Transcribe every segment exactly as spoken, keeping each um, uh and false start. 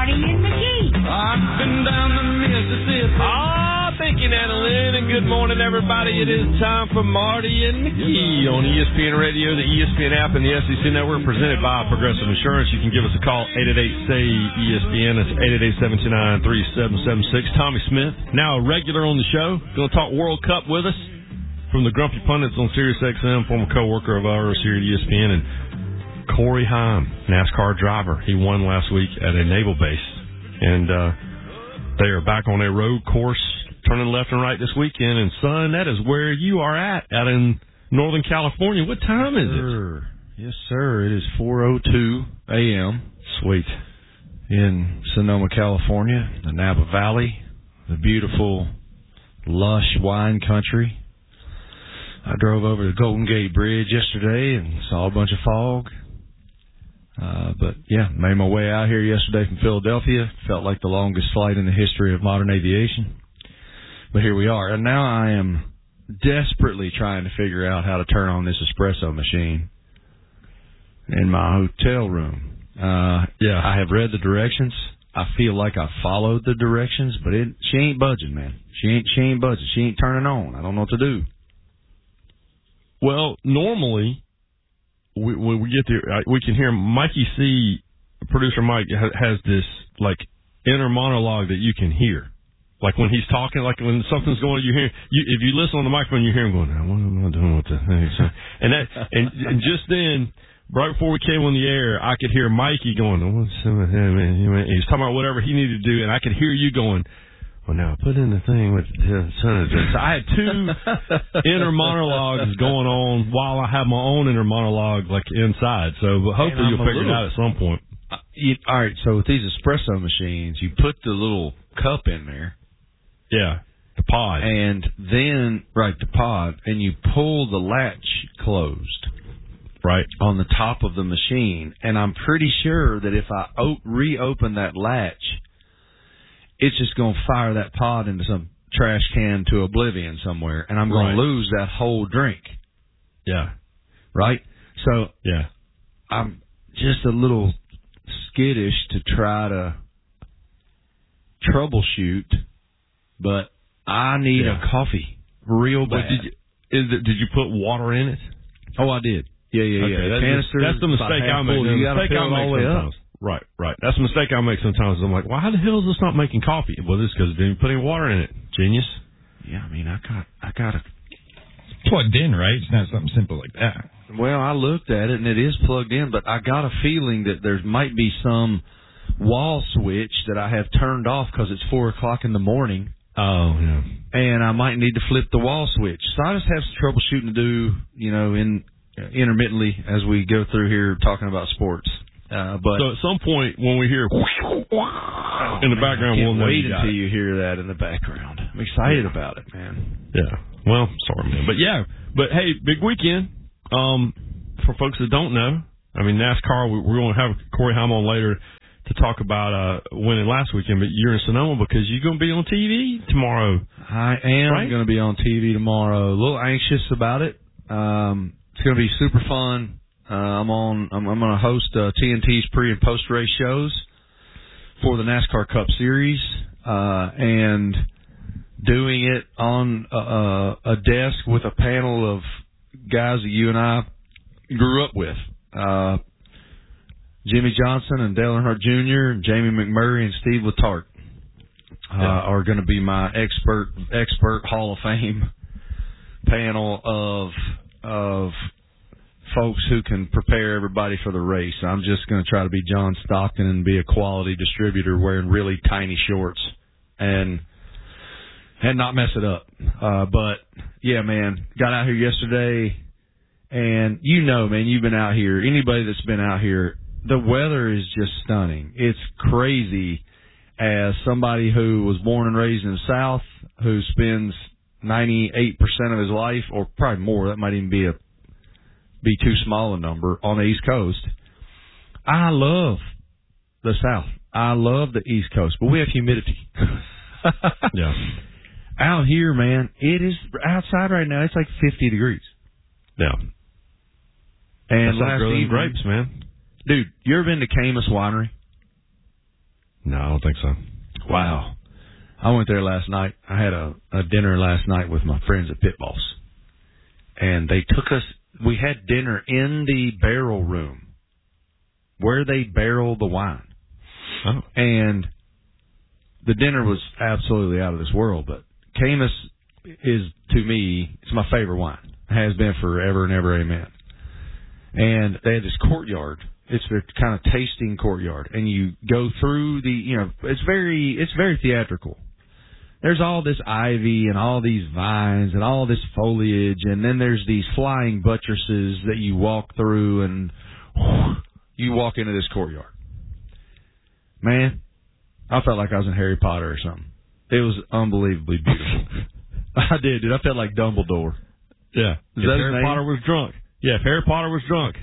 Marty and McGee. I've been down the Mississippi. Ah, thank you, Nana Lynn, and good morning, everybody. It is time for Marty and McGee on E S P N Radio, the E S P N app, and the S E C Network, presented by Progressive Insurance. You can give us a call, eight eight eight, S A Y, E S P N. That's eight eight eight, seven two nine, three seven seven six. Tommy Smith, now a regular on the show, going to talk World Cup with us from the Grumpy Pundits on Sirius X M, former co-worker of ours here at E S P N, and Corey Heim, NASCAR driver. He won last week at a naval base, and uh, they are back on a road course, turning left and right this weekend. And, son, that is where you are at, out in Northern California. What time is it? Yes, sir. It is four oh two a.m. Sweet. In Sonoma, California, the Napa Valley, the beautiful, lush wine country. I drove over the Golden Gate Bridge yesterday and saw a bunch of fog. Uh, but, yeah, made my way out here yesterday from Philadelphia. Felt like the longest flight in the history of modern aviation. But here we are. And now I am desperately trying to figure out how to turn on this espresso machine in my hotel room. Uh, yeah, I have read the directions. I feel like I followed the directions, but it, she ain't budging, man. She ain't, she ain't budging. She ain't turning on. I don't know what to do. Well, normally, we, when we get there, we can hear Mikey C, producer Mike, has this, like, inner monologue that you can hear. Like, when he's talking, like, when something's going on, you hear, you, if you listen on the microphone, you hear him going, what am I doing with the thing? So, and that, and, and just then, right before we came on the air, I could hear Mikey going, oh, what's him, he's talking about whatever he needed to do, and I could hear you going, well, now, put in the thing with the son of this. So I had two inner monologues going on while I have my own inner monologue, like, inside. So but hopefully you'll figure little, it out at some point. Uh, you, all right, so with these espresso machines, you put the little cup in there. Yeah, the pod. And then, right, the pod, and you pull the latch closed. Right. On the top of the machine. And I'm pretty sure that if I o- reopen that latch, it's just going to fire that pod into some trash can to oblivion somewhere, and I'm going right. to lose that whole drink. Yeah. Right? So yeah, I'm just a little skittish to try to troubleshoot, but I need yeah. a coffee real bad. Did you, is it, did you put water in it? Oh, I did. Yeah, yeah, okay, yeah. That's, Canister, that's the mistake I make. You got to fill it all the way up. Right, right. That's the mistake I make sometimes. I'm like, well, how the hell is this not making coffee? Well, this is because it didn't put any water in it. Genius. Yeah, I mean, I got, I got it plugged in, right? It's not something simple like that. Well, I looked at it and it is plugged in, but I got a feeling that there might be some wall switch that I have turned off because it's four o'clock in the morning. Oh, yeah. And I might need to flip the wall switch. So I just have some troubleshooting to do, you know, in intermittently as we go through here talking about sports. Uh, but so at some point when we hear in the background, I can't we'll know wait you until it. you hear that in the background. I'm excited yeah. about it, man. Yeah. Well, sorry, man. But yeah. But hey, big weekend. Um, for folks that don't know, I mean NASCAR. We're going to have Corey Heim on later to talk about uh, winning last weekend. But you're in Sonoma because you're going to be on T V tomorrow. I am right? going to be on T V tomorrow. A little anxious about it. Um, it's going to be super fun. Uh, I'm on. I'm, I'm going to host uh, T N T's pre and post race shows for the NASCAR Cup Series, uh, and doing it on a, a desk with a panel of guys that you and I grew up with. Uh, Jimmy Johnson and Dale Earnhardt Junior and Jamie McMurray and Steve Letarte uh, yeah. are going to be my expert expert Hall of Fame panel of of. folks who can prepare everybody for the race. I'm just going to try to be John Stockton and be a quality distributor wearing really tiny shorts and and not mess it up. Uh, but, yeah, man, got out here yesterday, and you know, man, you've been out here. Anybody that's been out here, the weather is just stunning. It's crazy as somebody who was born and raised in the South, who spends ninety-eight percent of his life, or probably more, that might even be a be too small a number, on the East Coast. I love the South. I love the East Coast, but we have humidity. yeah. Out here, man, it is outside right now. It's like fifty degrees. Yeah. And That's last like evening, grapes, man. Dude, you ever been to Camus Winery? No, I don't think so. Wow. I went there last night. I had a, a dinner last night with my friends at Pit Boss. And they took us, we had dinner in the barrel room where they barrel the wine. Oh. And the dinner was absolutely out of this world, but Caymus is, to me, it's my favorite wine. It has been forever and ever, amen. And they had this courtyard. It's their kind of tasting courtyard. And you go through the, you know, it's very, it's very theatrical. There's all this ivy and all these vines and all this foliage, and then there's these flying buttresses that you walk through, and whew, you walk into this courtyard. Man, I felt like I was in Harry Potter or something. It was unbelievably beautiful. I did, dude. I felt like Dumbledore. Yeah. Is if that Harry Potter was drunk. Yeah, if Harry Potter was drunk.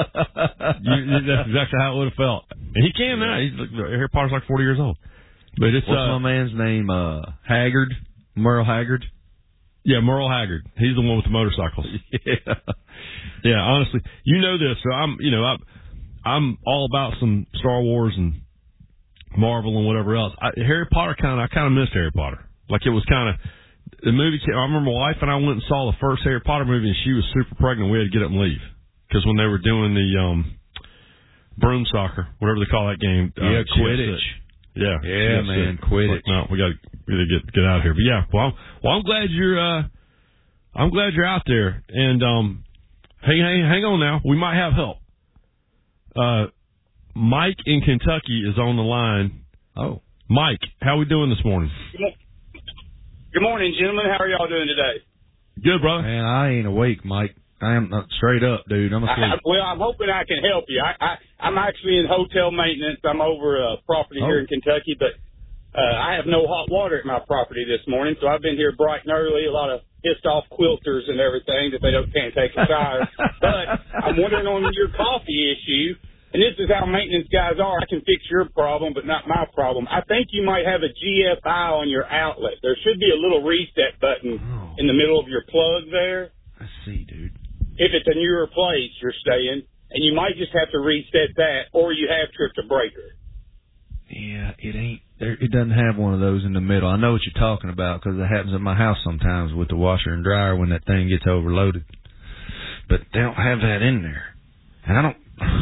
you, that's exactly how it would have felt. And he can now. He's, Harry Potter's like forty years old. But it's, What's uh, my man's name? Uh, Haggard? Merle Haggard? Yeah, Merle Haggard. He's the one with the motorcycles. Yeah. Yeah, honestly. You know this, so I'm, you know, I'm, I'm all about some Star Wars and Marvel and whatever else. I, Harry Potter kind of, I kind of missed Harry Potter. Like it was kind of, the movie, I remember my wife and I went and saw the first Harry Potter movie, and she was super pregnant. We had to get up and leave. Because when they were doing the um, broom soccer, whatever they call that game. Yeah, uh, Quidditch. Yeah, yeah, man, Quidditch. Like, no, we got to really get get out of here. But yeah, well, I'm, well, I'm glad you're, uh, I'm glad you're out there. And um, hang, hang, hang on now. We might have help. Uh, Mike in Kentucky is on the line. Oh, Mike, how we doing this morning? Good morning, gentlemen. How are y'all doing today? Good, brother. man, I ain't awake, Mike. I am not straight up, dude. I'm asleep. I, well, I'm hoping I can help you. I, I, I'm actually in hotel maintenance. I'm over a property Oh. here in Kentucky, but uh, I have no hot water at my property this morning, so I've been here bright and early. A lot of pissed off quilters and everything that they don't can't take a shower. But I'm wondering on your coffee issue, and this is how maintenance guys are. I can fix your problem, but not my problem. I think you might have a G F I on your outlet. There should be a little reset button Oh. in the middle of your plug there. I see, dude. If it's a newer place you're staying, and you might just have to reset that, or you have tripped a breaker. Yeah, it ain't. There, it doesn't have one of those in the middle. I know what you're talking about because it happens at my house sometimes with the washer and dryer when that thing gets overloaded. But they don't have that in there, and I don't.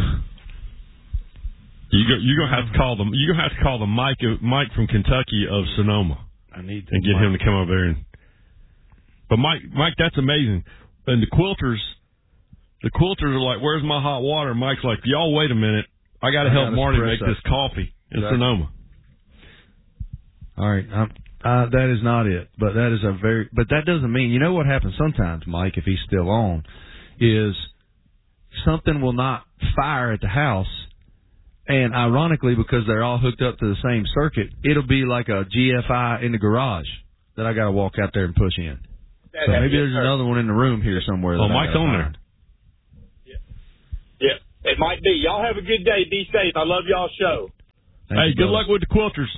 You go, you're gonna have to call them. You're gonna have to call the Mike, Mike from Kentucky of Sonoma, I need to and get Mike. him to come over there. And, but Mike, Mike, that's amazing. And the quilters, the quilters are like, "Where's my hot water?" Mike's like, "Y'all wait a minute. I got to I help got Marty espresso. make this coffee in Exactly. Sonoma." All right, I'm, uh, that is not it. But that is a very. But that doesn't mean. You know what happens sometimes, Mike, if he's still on, is something will not fire at the house. And ironically, because they're all hooked up to the same circuit, it'll be like a G F I in the garage that I got to walk out there and push in. So maybe there's another one in the room here somewhere. That Oh, I Mike's gotta on find. Yeah. yeah, it might be. Y'all have a good day. Be safe. I love y'all's show. Thank Hey, you, good brother. luck with the quilters.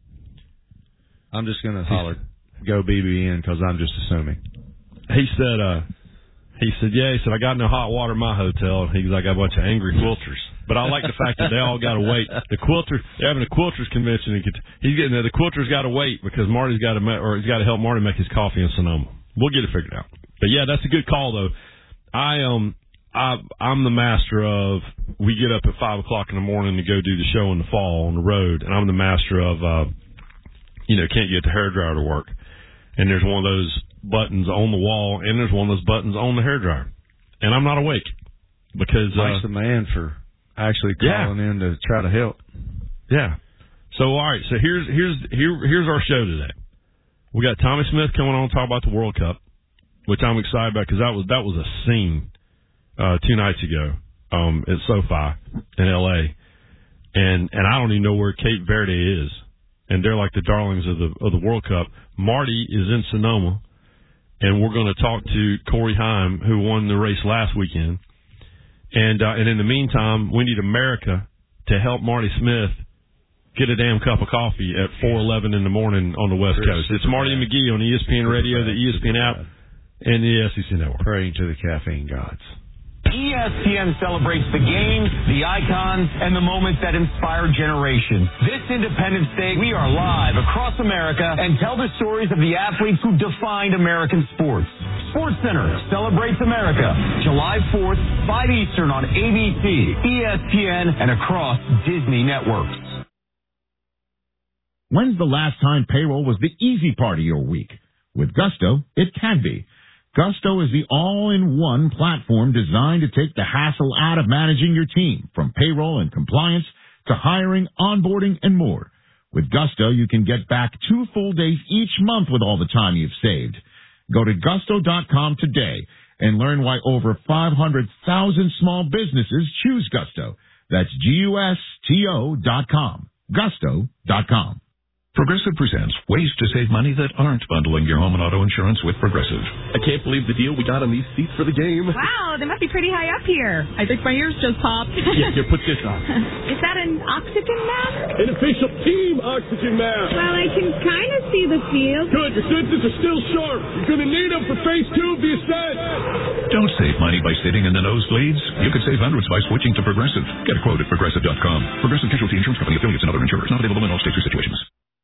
I'm just gonna holler, go B B N because I'm just assuming. He said, uh, he said, yeah, he said, I got no hot water in my hotel. And he was like, I got a bunch of angry quilters. But I like the fact that they all got to wait. The quilter, they're having a quilters convention. And he's getting there. The quilters got to wait because Marty's got to, or he's got to help Marty make his coffee in Sonoma. We'll get it figured out. But yeah, that's a good call though. I um, I I'm the master of. We get up at five o'clock in the morning to go do the show in the fall on the road, and I'm the master of, uh, you know, can't get the hairdryer to work. And there's one of those buttons on the wall, and there's one of those buttons on the hairdryer, and I'm not awake because Mike's uh, the man for actually Yeah. calling in to try to help. yeah. So all right, so here's here's here here's our show today. We got Tommy Smith coming on to talk about the World Cup, which I'm excited about because that was that was a scene uh, two nights ago um, at SoFi in L A, and and I don't even know where Cape Verde is, and they're like the darlings of the of the World Cup. Marty is in Sonoma, and we're going to talk to Corey Heim, who won the race last weekend, and uh, and in the meantime, we need America to help Marty Smith get a damn cup of coffee at four eleven in the morning on the West Coast. It's Marty and McGee on E S P N Radio, the E S P N app, and the S E C Network. Praying to the caffeine gods. E S P N celebrates the games, the icons, and the moments that inspire generations. This Independence Day, we are live across America and tell the stories of the athletes who defined American sports. Sports Center celebrates America, July fourth, five Eastern on A B C, E S P N, and across Disney networks. When's the last time payroll was the easy part of your week? With Gusto, it can be. Gusto is the all-in-one platform designed to take the hassle out of managing your team, from payroll and compliance to hiring, onboarding, and more. With Gusto, you can get back two full days each month with all the time you've saved. Go to gusto dot com today and learn why over five hundred thousand small businesses choose Gusto. That's G U S T O dot com. Gusto dot com. Progressive presents ways to save money that aren't bundling your home and auto insurance with Progressive. I can't believe the deal we got on these seats for the game. Wow, they must be pretty high up here. I think my ears just popped. Yeah, here, put this on. Is that an oxygen mask? An official team oxygen mask. Well, I can kind of see the field. Good, your senses are still sharp. You're going to need them for phase two of the ascent. Don't save money by sitting in the nosebleeds. You could save hundreds by switching to Progressive. Get a quote at progressive dot com. Progressive Casualty Insurance Company, affiliates, and other insurers. Not available in all states or situations.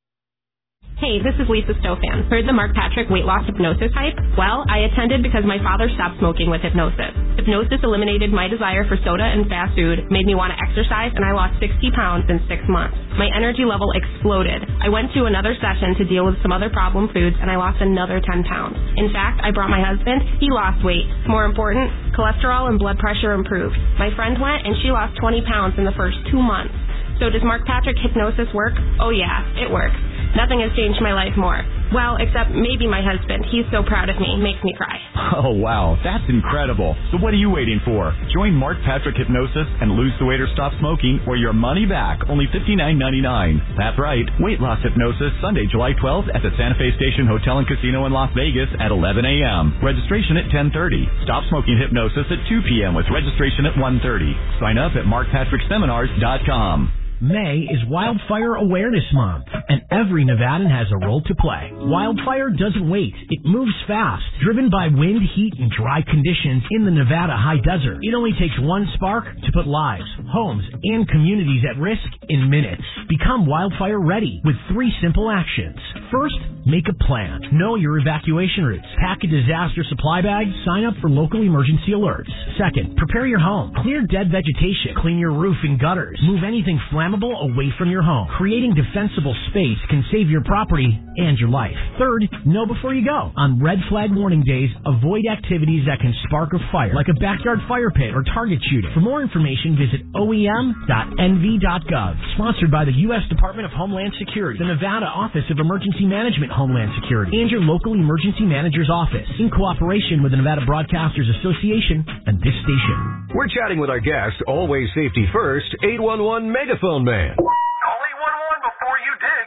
Hey, this is Lisa Stofan. Heard the Mark Patrick weight loss hypnosis hype? Well, I attended because my father stopped smoking with hypnosis. Hypnosis eliminated my desire for soda and fast food, made me want to exercise, and I lost sixty pounds in six months. My energy level exploded. I went to another session to deal with some other problem foods, and I lost another ten pounds. In fact, I brought my husband. He lost weight. More important, cholesterol and blood pressure improved. My friend went, and she lost twenty pounds in the first two months. So does Mark Patrick hypnosis work? Oh yeah, it works. Nothing has changed my life more. Well, except maybe my husband. He's so proud of me. Makes me cry. Oh, wow. That's incredible. So what are you waiting for? Join Mark Patrick Hypnosis and lose the weight or stop smoking or your money back. Only fifty-nine ninety-nine. That's right. Weight loss hypnosis, Sunday, July twelfth at the Santa Fe Station Hotel and Casino in Las Vegas at eleven a.m. Registration at ten thirty. Stop smoking hypnosis at two p.m. with registration at one thirty. Sign up at mark patrick seminars dot com. May is Wildfire Awareness Month, and every Nevadan has a role to play. Wildfire doesn't wait. It moves fast. Driven by wind, heat, and dry conditions in the Nevada high desert, it only takes one spark to put lives, homes, and communities at risk in minutes. Become wildfire ready with three simple actions. First, make a plan. Know your evacuation routes. Pack a disaster supply bag. Sign up for local emergency alerts. Second, prepare your home. Clear dead vegetation. Clean your roof and gutters. Move anything flammable away from your home. Creating defensible space can save your property and your life. Third, know before you go. On red flag warning days, avoid activities that can spark a fire, like a backyard fire pit or target shooting. For more information, visit O E M dot N V dot gov. Sponsored by the U S Department of Homeland Security, the Nevada Office of Emergency Management Homeland Security, and your local emergency manager's office, in cooperation with the Nevada Broadcasters Association and this station. We're chatting with our guest, always safety first, eight one one Megaphone Man. Call eight one one before you dig.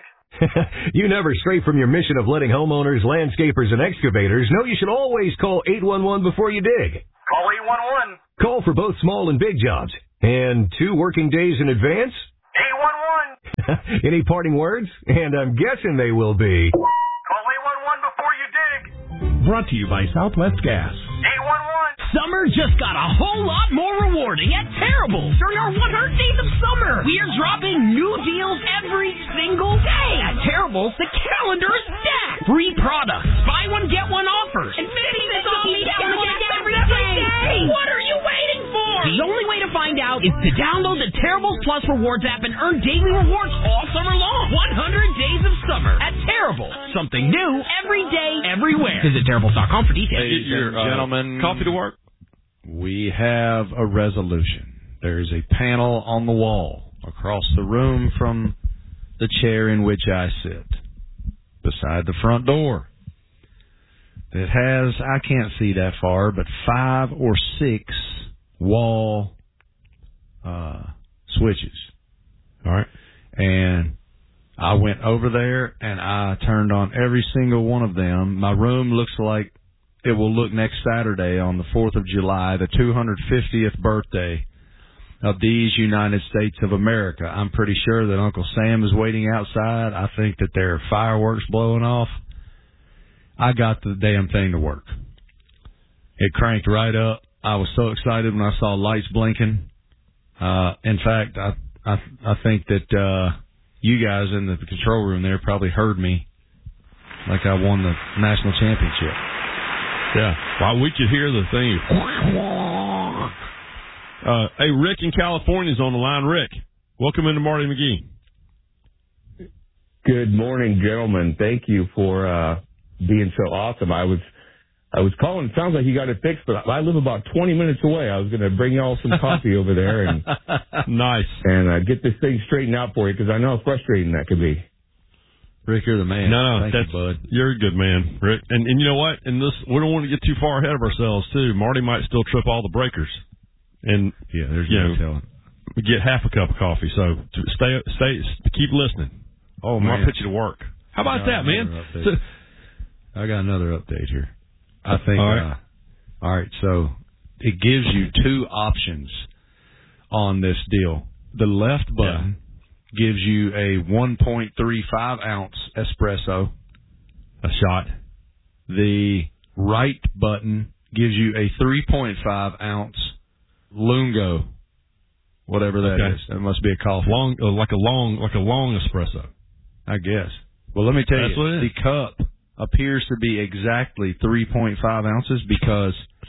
You never stray from your mission of letting homeowners, landscapers, and excavators know you should always call eight one one before you dig. Call eight one one. Call for both small and big jobs. And two working days in advance? eight one one. Any parting words? And I'm guessing they will be. Call eight one one before you dig. Brought to you by Southwest Gas. eight one one. Summer just got a whole lot more rewarding at Terrible. During our one hundred days of summer, we are dropping new deals every single day. At Terrible, the calendar is stacked. Free products, buy one, get one offers, and fifty cents off each one every day. What are you waiting for? The only way to find out is to download the Terrible Plus Rewards app and earn daily rewards all summer long. one hundred days of summer at Terrible. Something new every day, everywhere. Visit terrible dot com for details. Ladies and gentlemen, coffee to work. We have a resolution. There's a panel on the wall across the room from the chair in which I sit, beside the front door, that has, I can't see that far, but five or six wall uh, switches. All right. And I went over there and I turned on every single one of them. My room looks like it will look next Saturday on the fourth of July, the two hundred fiftieth birthday of these United States of America. I'm pretty sure that Uncle Sam is waiting outside. I think that there are fireworks blowing off. I got the damn thing to work. It cranked right up. I was so excited when I saw lights blinking. Uh, in fact, I, I, I think that, uh, you guys in the control room there probably heard me like I won the national championship. Yeah. Well, we could hear the thing. Uh, hey, Rick in California's on the line. Rick, welcome into Marty McGee. Good morning, gentlemen. Thank you for uh, being so awesome. I was I was calling. It sounds like you got it fixed, but I live about twenty minutes away. I was going to bring you all some coffee over there and nice and uh, get this thing straightened out for you because I know how frustrating that could be. Rick, you're the man. No, no, Thank that's, you, bud. You're a good man, Rick. And and you know what? And this, we don't want to get too far ahead of ourselves too. Marty might still trip all the breakers, and yeah, there's you no know, telling. We get half a cup of coffee. So stay, stay, keep listening. Oh man, man, I'll put you to work. How about that, man? So, I got another update here. I think. All right. Uh, all right. So it gives you two options on this deal. The left button. Yeah. Gives you a one point three five ounce espresso, a shot. The right button gives you a three point five ounce Lungo, whatever that okay. is. That must be a coffee. Long, uh, like a long, like a long espresso, I guess. Well, let me tell That's you, what it is. the cup appears to be exactly three point five ounces because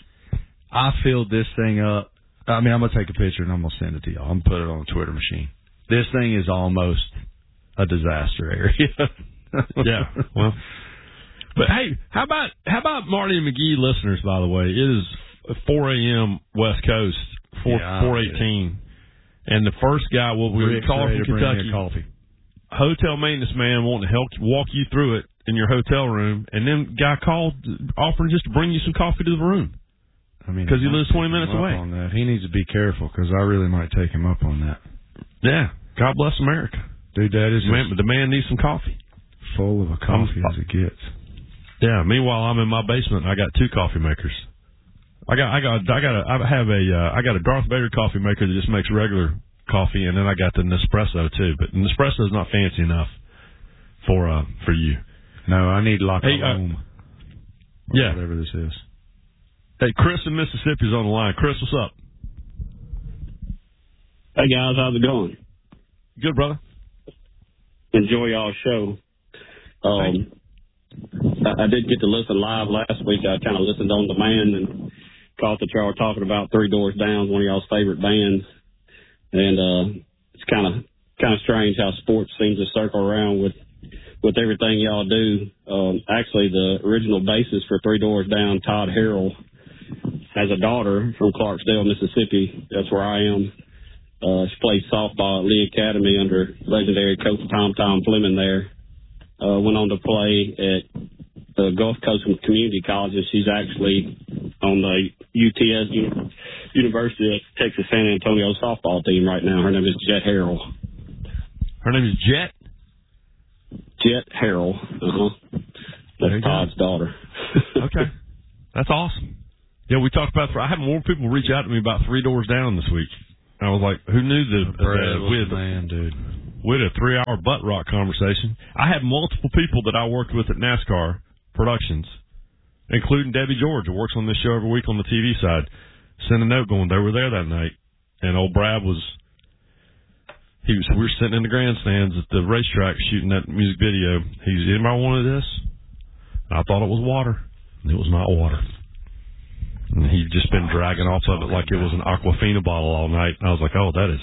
I filled this thing up. I mean, I'm gonna take a picture and I'm gonna send it to y'all. I'm gonna put it on the Twitter machine. This thing is almost a disaster area. Yeah. Well, but hey, how about how about Marty and McGee listeners? By the way, it is four a.m. West Coast, four yeah, four eighteen, and the first guy will be Rick's calling ready from to bring Kentucky. me a coffee. Hotel maintenance man wanting to help walk you through it in your hotel room, and then guy called offering just to bring you some coffee to the room. I mean, because he lives twenty minutes away. On that. He needs to be careful because I really might take him up on that. Yeah, God bless America, dude. That is man, the man needs some coffee. Full of a coffee I'm, as it gets. Yeah. Meanwhile, I'm in my basement. And I got two coffee makers. I got, I got, I got, a, I have a, uh, I got a Darth Vader coffee maker that just makes regular coffee, and then I got the Nespresso too. But Nespresso is not fancy enough for, uh, for you. No, I need La hey, Colombe. Uh, yeah, whatever this is. Hey, Chris in Mississippi is on the line. Chris, what's up? Hey guys, how's it going? Good, brother. Enjoy y'all's show. Um, I, I did get to listen live last week. I kind of listened on demand and caught that y'all were talking about Three Doors Down, one of y'all's favorite bands. And uh, it's kind of kind of strange how sports seems to circle around with with everything y'all do. Um, actually, the original bassist for Three Doors Down, Todd Harrell, has a daughter from Clarksdale, Mississippi. That's where I am. Uh, she played softball at Lee Academy under legendary coach Tom Tom Fleming there. Uh, went on to play at the Gulf Coast Community Colleges. She's actually on the U T S, University of Texas San Antonio softball team right now. Her name is Jet Harrell. Her name is Jet? Jet Harrell. Uh-huh. That's Todd's go. daughter. Okay. That's awesome. Yeah, we talked about, I had more people reach out to me about Three Doors Down this week. I was like, who knew that? Uh, we had, man, dude. We had a three-hour butt rock conversation. I had multiple people that I worked with at NASCAR Productions, including Debbie George, who works on this show every week on the T V side, sent a note going, they were there that night. And old Brad was, he was, we were sitting in the grandstands at the racetrack shooting that music video. He's, anybody wanted this? And I thought it was water. And it was not water. And he'd just been dragging off of it like it was an Aquafina bottle all night. And I was like, oh, that is,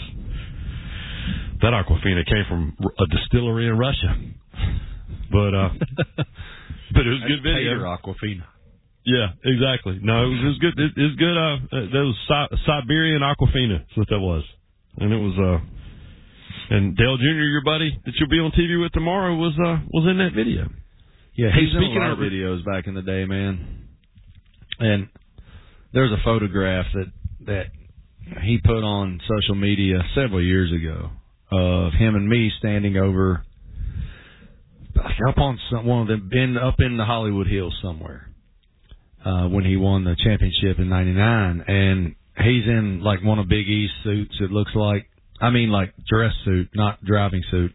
that Aquafina came from a distillery in Russia. But, uh, but it was a good video. Aquafina. Yeah, exactly. No, it was, it was good. It, it was good. Uh, that was si- Siberian Aquafina. That's what that was. And it was, uh, and Dale Junior, your buddy that you'll be on T V with tomorrow, was, uh, was in that video. Yeah, he's he's in a lot of of videos back in the day, man. And there's a photograph that that he put on social media several years ago of him and me standing over up on some, one of them, been up in the Hollywood Hills somewhere uh, when he won the championship in ninety-nine, and he's in like one of Big E's suits. It looks like, I mean, like dress suit, not driving suit,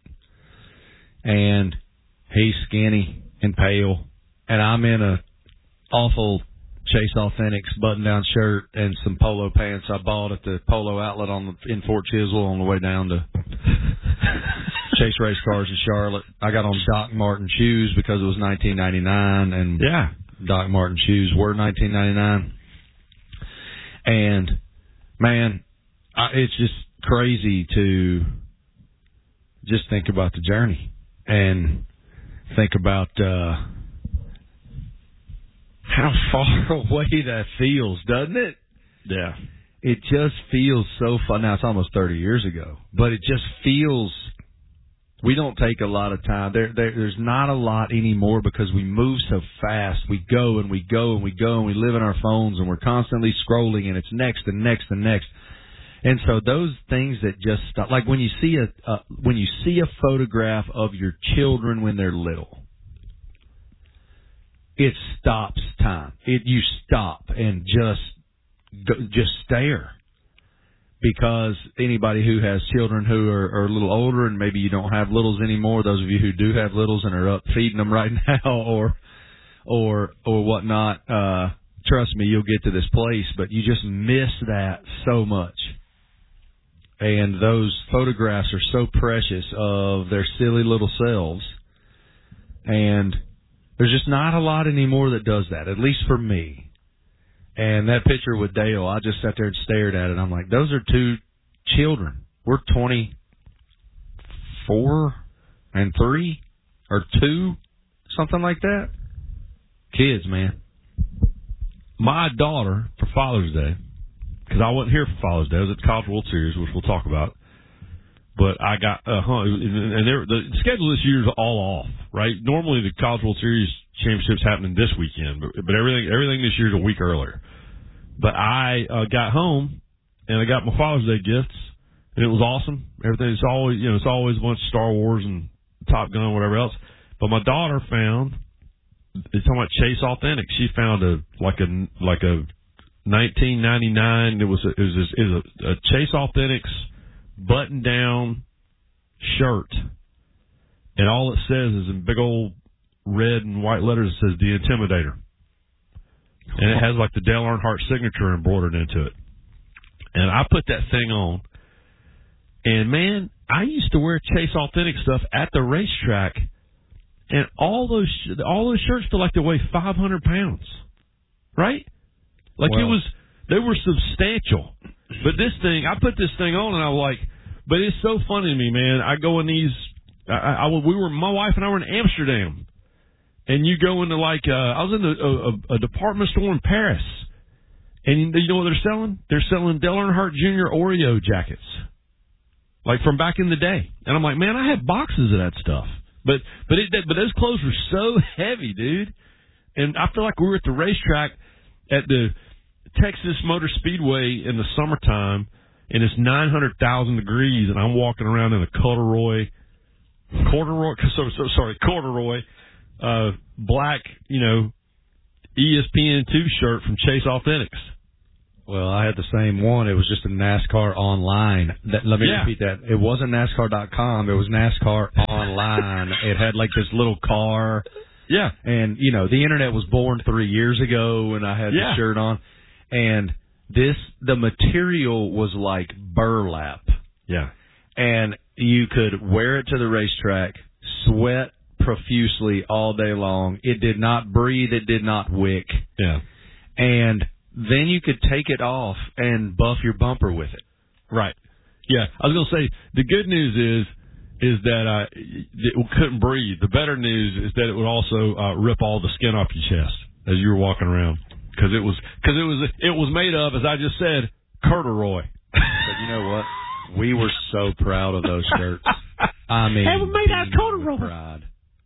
and he's skinny and pale, and I'm in a awful Chase Authentics button-down shirt and some polo pants I bought at the Polo Outlet on the, in Fort Chiswell on the way down to Chase Race Cars in Charlotte. I got on Doc Martin shoes because it was nineteen ninety-nine, and yeah, Doc Martin shoes were nineteen ninety-nine. And man, I, it's just crazy to just think about the journey and think about uh, how far away that feels, doesn't it? Yeah. It just feels so fun. Now, it's almost thirty years ago, but it just feels, we don't take a lot of time. There, there, there's not a lot anymore because we move so fast. We go and we go and we go and we live in our phones and we're constantly scrolling and it's next and next and next. And so those things that just stop, like when you see a, uh, when you see a photograph of your children when they're little, it stops time. It, you stop and just, go, just stare. Because anybody who has children who are, are a little older and maybe you don't have littles anymore, those of you who do have littles and are up feeding them right now or, or, or whatnot, uh, trust me, you'll get to this place, but you just miss that so much. And those photographs are so precious of their silly little selves. And there's just not a lot anymore that does that, at least for me. And that picture with Dale, I just sat there and stared at it. I'm like, those are two children. We're twenty-four and three or two, something like that. Kids, man. My daughter, for Father's Day, because I wasn't here for Father's Day, I was at the College World Series, which we'll talk about. But I got, uh, and the schedule this year is all off, right? Normally the College World Series championships happening this weekend, but, but everything everything this year is a week earlier. But I uh, got home and I got my Father's Day gifts, and it was awesome. Everything, it's always, you know, it's always a bunch of Star Wars and Top Gun, whatever else. But my daughter found, it's talking about Chase Authentics. She found a like a like a nineteen ninety-nine. It was a, it was, a, it was a, a Chase Authentics button down shirt, and all it says is in big old red and white letters, it says The Intimidator. And it has like the Dale Earnhardt signature embroidered into it. And I put that thing on, and man, I used to wear Chase Authentic stuff at the racetrack, and all those all those shirts feel like they weigh five hundred pounds, right? Like well, it was, they were substantial. But this thing, I put this thing on, and I was like, but it's so funny to me, man. I go in these, I, I we were, my wife and I were in Amsterdam. And you go into like, uh, I was in a, a, a department store in Paris, and you know what they're selling? They're selling Dale Earnhardt Junior Oreo jackets, like from back in the day. And I'm like, man, I had boxes of that stuff, but but it, but those clothes were so heavy, dude. And I feel like we were at the racetrack at the Texas Motor Speedway in the summertime, and it's nine hundred thousand degrees, and I'm walking around in a corduroy, corduroy, so, so sorry, corduroy. Uh, black, you know, E S P N two shirt from Chase Authentics. Well, I had the same one. It was just a NASCAR online. That, let me yeah. repeat that. It wasn't NASCAR dot com. It was NASCAR online. It had like this little car. Yeah. And, you know, the internet was born three years ago when I had yeah. the shirt on. And this, the material was like burlap. Yeah. And you could wear it to the racetrack, sweat profusely all day long. It did not breathe. It did not wick. Yeah. And then you could take it off and buff your bumper with it. Right. Yeah. I was going to say, the good news is, is that uh, it couldn't breathe. The better news is that it would also uh, rip all the skin off your chest as you were walking around. Cause it was, cause it was, it was made of, as I just said, corduroy. But you know what? We were so proud of those shirts. I mean, hey, we made that corduroy. Pride.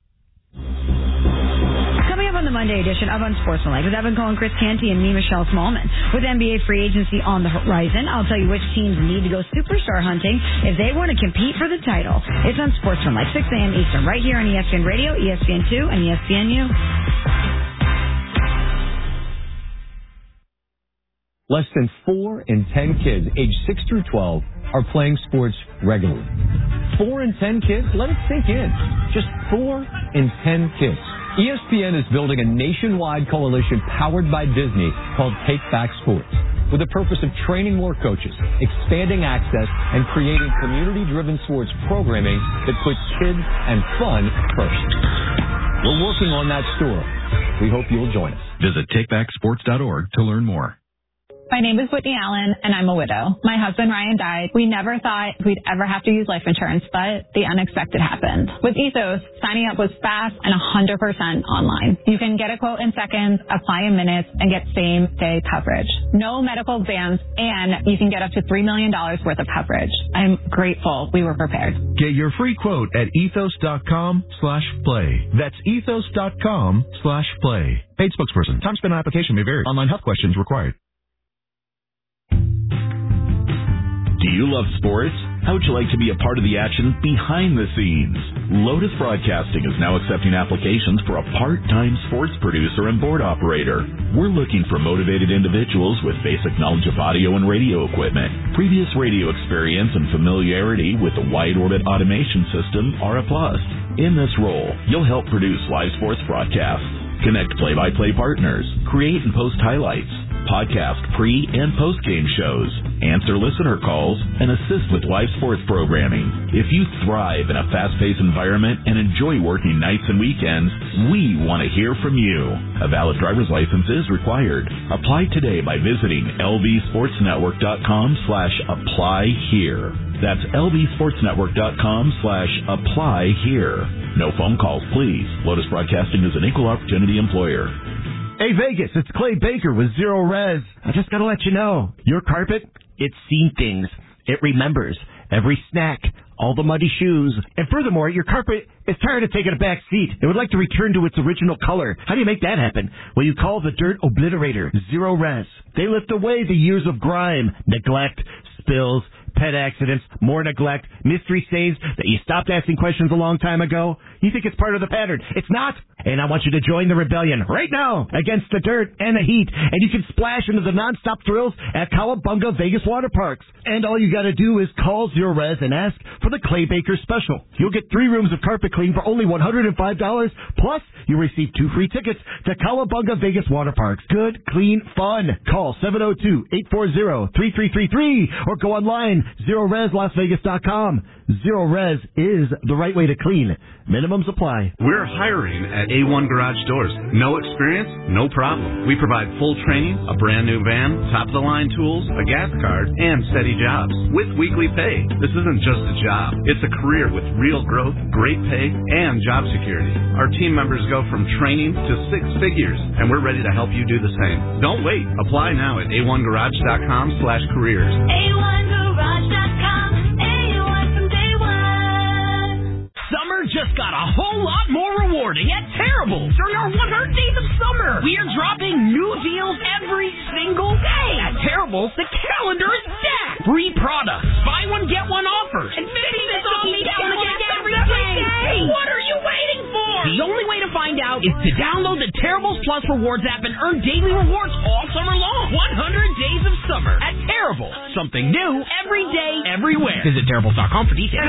Coming up on the Monday edition of Unsportsmanlike with Evan Cohen, Chris Canty, and me, Michelle Smallman. With N B A free agency on the horizon, I'll tell you which teams need to go superstar hunting if they want to compete for the title. It's Unsportsmanlike, six a.m. Eastern, right here on E S P N Radio, E S P N two, and E S P N U. Less than four in ten kids aged six through twelve are playing sports regularly. Four in ten kids? Let it sink in. Just four in ten kids. E S P N is building a nationwide coalition powered by Disney called Take Back Sports, with the purpose of training more coaches, expanding access, and creating community-driven sports programming that puts kids and fun first. We're working on that story. We hope you'll join us. Visit take back sports dot org to learn more. My name is Whitney Allen, and I'm a widow. My husband, Ryan, died. We never thought we'd ever have to use life insurance, but the unexpected happened. With Ethos, signing up was fast and one hundred percent online. You can get a quote in seconds, apply in minutes, and get same-day coverage. No medical exams, and you can get up to three million dollars worth of coverage. I'm grateful we were prepared. Get your free quote at ethos.com slash play. That's ethos.com slash play. Paid spokesperson. Time spent on application may vary. Online health questions required. Do you love sports? How would you like to be a part of the action behind the scenes? Lotus Broadcasting is now accepting applications for a part-time sports producer and board operator. We're looking for motivated individuals with basic knowledge of audio and radio equipment. Previous radio experience and familiarity with the wide orbit automation system are a plus. In this role, you'll help produce live sports broadcasts, connect play-by-play partners, create and post highlights, podcast pre- and post-game shows, answer listener calls, and assist with live sports programming. If you thrive in a fast-paced environment and enjoy working nights and weekends, we want to hear from you. A valid driver's license is required. Apply today by visiting lvsportsnetwork.com slash apply here. That's lvsportsnetwork.com slash apply here. No phone calls, please. Lotus Broadcasting is an equal opportunity employer. Hey, Vegas, it's Clay Baker with Zero Res. I just got to let you know, your carpet, it's seen things. It remembers every snack, all the muddy shoes. And furthermore, your carpet is tired of taking a back seat. It would like to return to its original color. How do you make that happen? Well, you call the Dirt Obliterator, Zero Res. They lift away the years of grime, neglect, spills, pet accidents, more neglect, mystery stains that you stopped asking questions a long time ago. You think it's part of the pattern. It's not. And I want you to join the rebellion right now against the dirt and the heat. And you can splash into the nonstop thrills at Cowabunga Vegas Water Parks. And all you got to do is call Zero Res and ask for the Clay Baker special. You'll get three rooms of carpet clean for only one hundred five dollars. Plus, you'll receive two free tickets to Cowabunga Vegas Water Parks. Good, clean, fun. Call seven oh two, eight four zero, three three three three or go online, zero res las vegas dot com. Zero Res is the right way to clean. Minimums apply. We're hiring at A one Garage Doors. No experience? No problem. We provide full training, a brand new van, top-of-the-line tools, a gas card, and steady jobs with weekly pay. This isn't just a job. It's a career with real growth, great pay, and job security. Our team members go from training to six figures, and we're ready to help you do the same. Don't wait. Apply now at a one garage dot com slash careers. A one garage dot com. A one from day one. Summer just got a whole lot more rewarding at Terrible during our one hundred days of summer. We are dropping new deals every single day. At Terrible, the calendar is stacked. Free products, buy one, get one offers, and fifty cents off each gallon of gas every day. What are you waiting for? The only way to find out is to download the Terribles Plus Rewards app and earn daily rewards all summer long. one hundred days of summer at Terrible. Something new every day, everywhere. Visit Terribles dot com for details.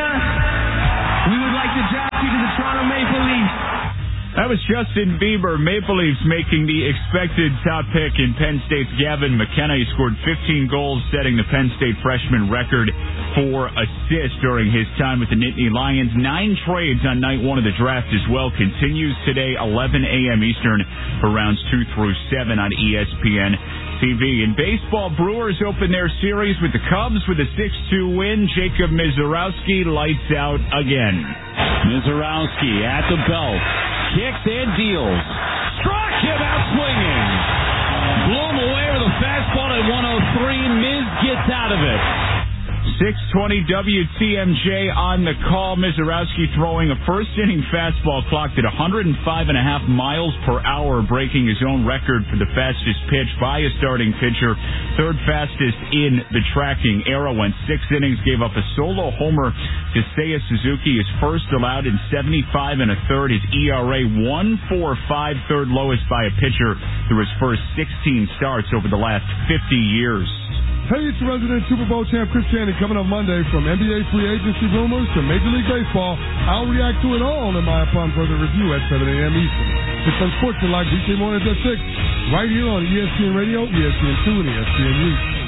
We would like to draft you to the Toronto Maple Leafs. That was Justin Bieber. Maple Leafs making the expected top pick in Penn State's Gavin McKenna. He scored fifteen goals, setting the Penn State freshman record for assists during his time with the Nittany Lions. Nine trades on night one of the draft as well. Continues today, eleven a.m. Eastern for rounds two through seven on E S P N T V. In baseball, Brewers open their series with the Cubs with a six two win. Jacob Mizorowski lights out again. Mizorowski at the belt. Kicks and deals. Struck him out swinging. Blew him away with a fastball at one oh three. Miz gets out of it. six twenty W T M J on the call. Mizorowski throwing a first-inning fastball clocked at one hundred five point five miles per hour, breaking his own record for the fastest pitch by a starting pitcher. Third fastest in the tracking era. Went six innings, gave up a solo homer to Seiya Suzuki, his first allowed in seventy-five and a third. His E R A one point four five, third lowest by a pitcher through his first sixteen starts over the last fifty years. Hey, it's resident Super Bowl champ Chris Canty coming up Monday from N B A free agency rumors to Major League Baseball. I'll react to it all in my upon further review at seven a.m. Eastern. It's Unsportsmanlike weekday mornings at six, right here on E S P N Radio, E S P N two, and E S P N U.